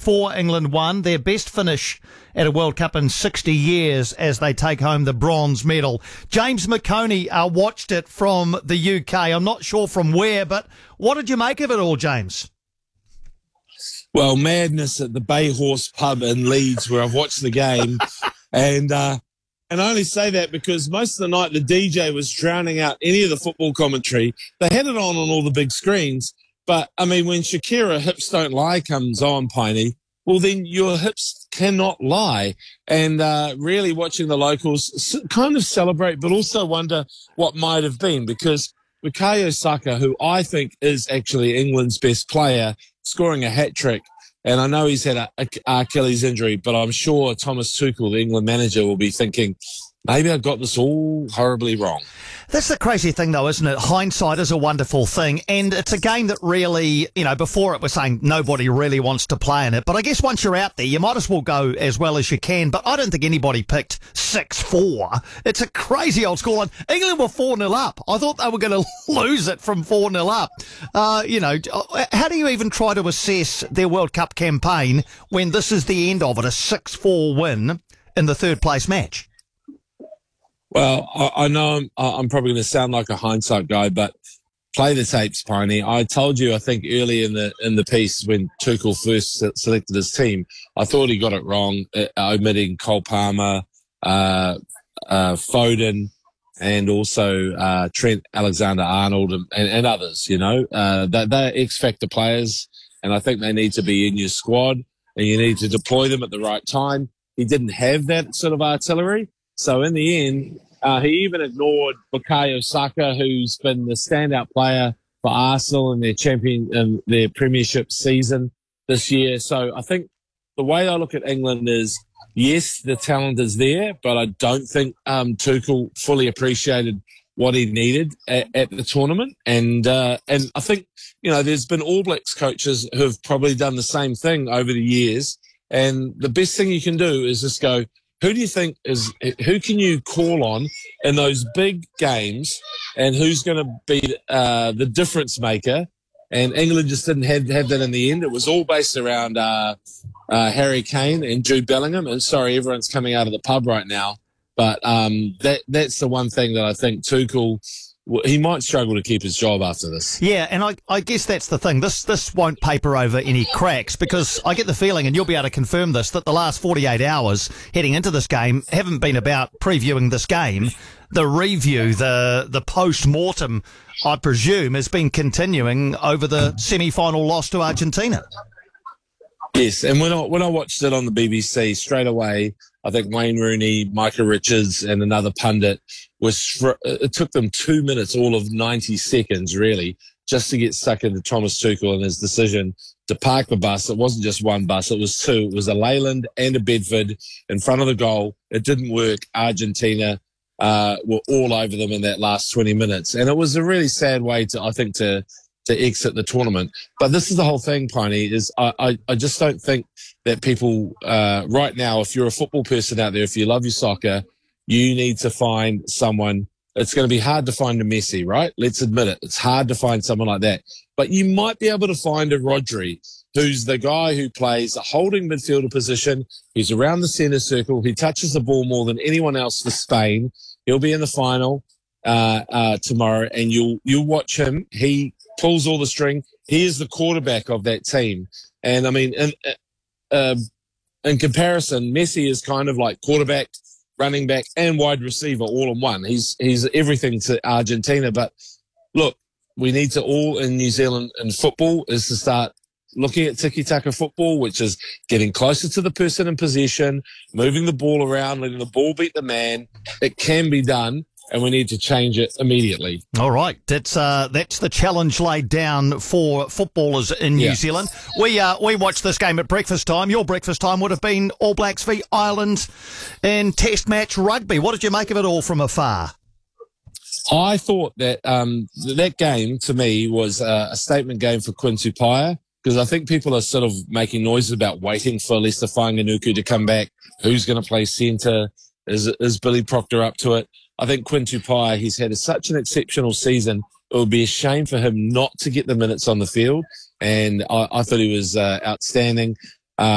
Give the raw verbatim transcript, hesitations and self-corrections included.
four, England won. Their best finish at a World Cup in sixty years as they take home the bronze medal. James McConey uh, watched it from the U K. I'm not sure from where, but what did you make of it all, James? Well, madness at the Bay Horse pub in Leeds where I've watched the game. and uh, and I only say that because most of the night the D J was drowning out any of the football commentary. They had it on on all the big screens. But, I mean, when Shakira Hips Don't Lie comes on, Piney, well, then your hips cannot lie. And uh, really watching the locals kind of celebrate, but also wonder what might have been, because Bukayo Saka, who I think is actually England's best player, scoring a hat-trick, and I know he's had a, a Achilles injury, but I'm sure Thomas Tuchel, the England manager, will be thinking, maybe I got this all horribly wrong. That's the crazy thing, though, isn't it? Hindsight is a wonderful thing, and it's a game that really, you know, before it was saying nobody really wants to play in it, but I guess once you're out there, you might as well go as well as you can, but I don't think anybody picked six four. It's a crazy old scoreline. England were four nil up. I thought they were going to lose it from four nil up. Uh, you know, how do you even try to assess their World Cup campaign when this is the end of it, a six four win in the third place match? Well, I, I know I'm, I'm probably going to sound like a hindsight guy, but play the tapes, Piney. I told you, I think, early in the in the piece when Tuchel first selected his team, I thought he got it wrong, uh, omitting Cole Palmer, uh, uh, Foden, and also uh, Trent Alexander-Arnold and, and, and others, you know. Uh, they're, they're X-factor players, and I think they need to be in your squad, and you need to deploy them at the right time. He didn't have that sort of artillery. So in the end, uh, he even ignored Bukayo Saka, who's been the standout player for Arsenal in their champion, in their premiership season this year. So I think the way I look at England is, yes, the talent is there, but I don't think um, Tuchel fully appreciated what he needed at, at the tournament. And uh, and I think, you know, there's been All Blacks coaches who've probably done the same thing over the years. And the best thing you can do is just go, who do you think is, who can you call on in those big games, and who's going to be uh, the difference maker? And England just didn't have, have that in the end. It was all based around uh, uh, Harry Kane and Jude Bellingham. And sorry, everyone's coming out of the pub right now. But um, that that's the one thing that I think Tuchel, he might struggle to keep his job after this. Yeah, and I, I guess that's the thing. This this won't paper over any cracks, because I get the feeling, and you'll be able to confirm this, that the last forty-eight hours heading into this game haven't been about previewing this game. The review, the the post-mortem, I presume, has been continuing over the semi-final loss to Argentina. Yes, and when I, when I watched it on the B B C, straight away, I think Wayne Rooney, Micah Richards, and another pundit was. It took them two minutes, all of ninety seconds, really, just to get stuck into Thomas Tuchel and his decision to park the bus. It wasn't just one bus; it was two. It was a Leyland and a Bedford in front of the goal. It didn't work. Argentina uh, were all over them in that last twenty minutes, and it was a really sad way to, I think, to. to exit the tournament. But this is the whole thing, Piney, is I, I, I just don't think that people uh, right now, if you're a football person out there, if you love your soccer, you need to find someone. It's going to be hard to find a Messi, right? Let's admit it. It's hard to find someone like that. But you might be able to find a Rodri, who's the guy who plays a holding midfielder position. He's around the centre circle. He touches the ball more than anyone else for Spain. He'll be in the final uh, uh, tomorrow, and you'll you'll watch him. He pulls all the string. He is the quarterback of that team. And I mean, in, uh, in comparison, Messi is kind of like quarterback, running back, and wide receiver all in one. He's, he's everything to Argentina. But look, we need to all in New Zealand in football is to start looking at tiki-taka football, which is getting closer to the person in possession, moving the ball around, letting the ball beat the man. It can be done, and we need to change it immediately. All right. That's uh, that's the challenge laid down for footballers in New yeah. Zealand. We uh, we watched this game at breakfast time. Your breakfast time would have been All Blacks v Ireland in Test match rugby. What did you make of it all from afar? I thought that um, that game, to me, was uh, a statement game for Quinn Tupaia, because I think people are sort of making noises about waiting for Leicester Fainga'anuku to come back. Who's going to play centre? Is, is Billy Proctor up to it? I think Quinn Tupaia, he's had a, such an exceptional season. It would be a shame for him not to get the minutes on the field. And I, I thought he was uh, outstanding.